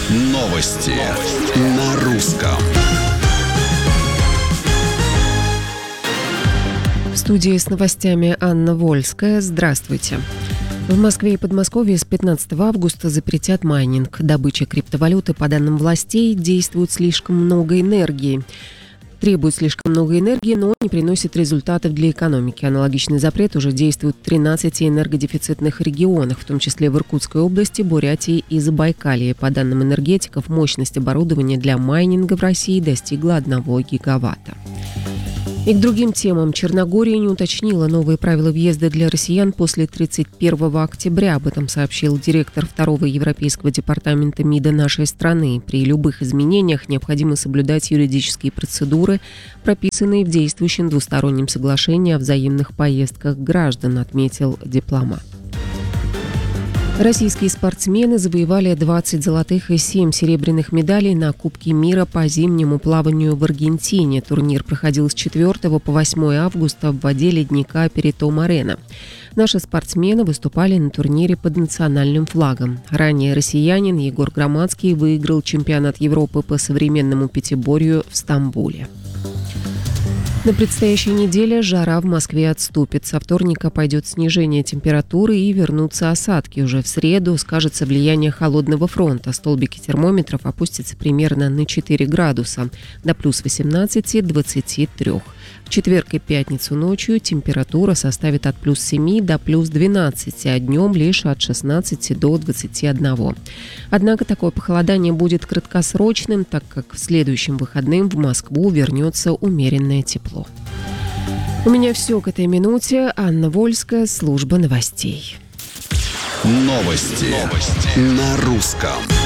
Новости на русском. В студии с новостями Анна Вольская. Здравствуйте. В Москве и Подмосковье с 15 августа запретят майнинг. Добыча криптовалюты, по данным властей, требует слишком много энергии, но не приносит результатов для экономики. Аналогичный запрет уже действует в 13 энергодефицитных регионах, в том числе в Иркутской области, Бурятии и Забайкалье. По данным энергетиков, мощность оборудования для майнинга в России достигла 1 гигаватта. И к другим темам. Черногория не уточнила новые правила въезда для россиян после 31 октября. Об этом сообщил директор 2-го Европейского департамента МИДа нашей страны. При любых изменениях необходимо соблюдать юридические процедуры, прописанные в действующем двустороннем соглашении о взаимных поездках граждан, отметил дипломат. Российские спортсмены завоевали 20 золотых и 7 серебряных медалей на Кубке мира по зимнему плаванию в Аргентине. Турнир проходил с 4 по 8 августа в воде ледника Перито-Морено. Наши спортсмены выступали на турнире под национальным флагом. Ранее россиянин Егор Громадский выиграл чемпионат Европы по современному пятиборью в Стамбуле. На предстоящей неделе жара в Москве отступит. Со вторника пойдет снижение температуры и вернутся осадки. Уже в среду скажется влияние холодного фронта. Столбики термометров опустятся примерно на 4 градуса, до плюс 18-23. В четверг и пятницу ночью температура составит от плюс 7 до плюс 12, а днем лишь от 16 до 21. Однако такое похолодание будет краткосрочным, так как в следующем выходным в Москву вернется умеренное тепло. У меня все к этой минуте. Анна Вольская, служба новостей. Новости на русском.